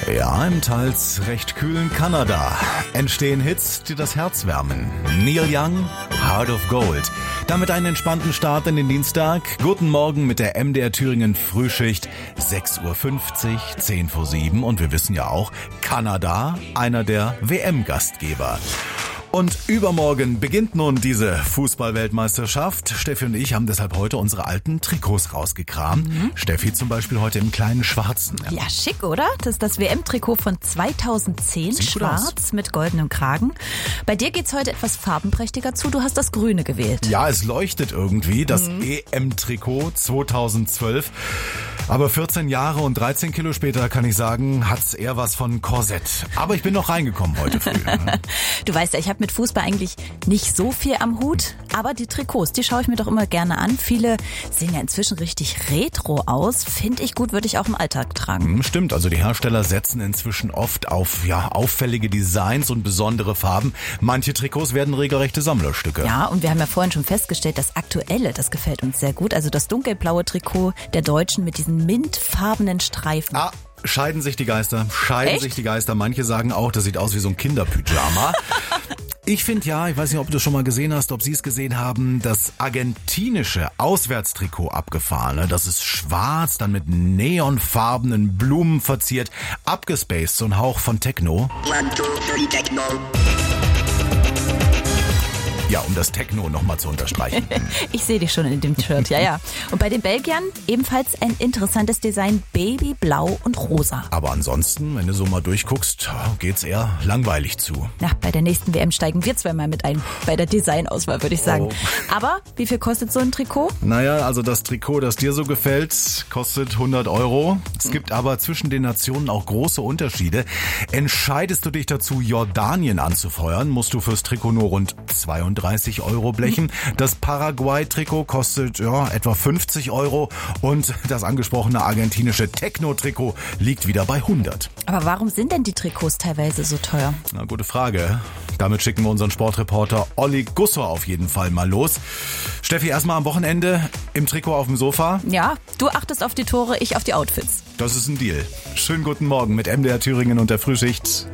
Ja, im teils recht kühlen Kanada entstehen Hits, die das Herz wärmen. Neil Young, Heart of Gold. Damit einen entspannten Start in den Dienstag. Guten Morgen mit der MDR Thüringen Frühschicht. 6.50 Uhr, 10 vor 7. Und wir wissen ja auch, Kanada, einer der WM-Gastgeber. Und übermorgen beginnt nun diese Fußball-Weltmeisterschaft. Steffi und ich haben deshalb heute unsere alten Trikots rausgekramt. Steffi zum Beispiel heute im kleinen Schwarzen. Ja, schick, oder? Das ist das WM-Trikot von 2010, Sieht gut schwarz mit goldenem Kragen. Bei dir geht's heute etwas farbenprächtiger zu. Du hast das Grüne gewählt. Ja, es leuchtet irgendwie, das EM-Trikot 2012. Aber 14 Jahre und 13 Kilo später, kann ich sagen, hat's eher was von Korsett. Aber ich bin noch reingekommen heute früh. Du weißt ja, ich habe mit Fußball eigentlich nicht so viel am Hut, aber die Trikots, die schaue ich mir doch immer gerne an. Viele sehen ja inzwischen richtig retro aus. Finde ich gut, würde ich auch im Alltag tragen. Stimmt, also die Hersteller setzen inzwischen oft auf auffällige Designs und besondere Farben. Manche Trikots werden regelrechte Sammlerstücke. Ja, und wir haben ja vorhin schon festgestellt, das Aktuelle, das gefällt uns sehr gut. Also das dunkelblaue Trikot der Deutschen mit diesen mintfarbenen Streifen. Scheiden sich die Geister. Echt? Manche sagen auch, das sieht aus wie so ein Kinderpyjama. Ich finde ja, ich weiß nicht, ob du es schon mal gesehen hast, ob Sie es gesehen haben, das argentinische Auswärtstrikot abgefahren. Das ist schwarz, dann mit neonfarbenen Blumen verziert, abgespaced, so ein Hauch von Techno. 1, 2, 3, Techno. Ja, um das Techno nochmal zu unterstreichen. Ich sehe dich schon in dem Shirt, ja. Und bei den Belgiern ebenfalls ein interessantes Design, Baby, Blau und Rosa. Aber ansonsten, wenn du so mal durchguckst, geht's eher langweilig zu. Na, bei der nächsten WM steigen wir zweimal mit ein, bei der Designauswahl, würde ich sagen. Oh. Aber wie viel kostet so ein Trikot? Naja, also das Trikot, das dir so gefällt, kostet 100 €. Es gibt aber zwischen den Nationen auch große Unterschiede. Entscheidest du dich dazu, Jordanien anzufeuern, musst du fürs Trikot nur rund 32 € blechen. Das Paraguay-Trikot kostet etwa 50 € und das angesprochene argentinische Techno-Trikot liegt wieder bei 100. Aber warum sind denn die Trikots teilweise so teuer? Na, gute Frage. Damit schicken wir unseren Sportreporter Olli Gussor auf jeden Fall mal los. Steffi, erstmal am Wochenende im Trikot auf dem Sofa. Ja, du achtest auf die Tore, ich auf die Outfits. Das ist ein Deal. Schönen guten Morgen mit MDR Thüringen und der Frühschicht.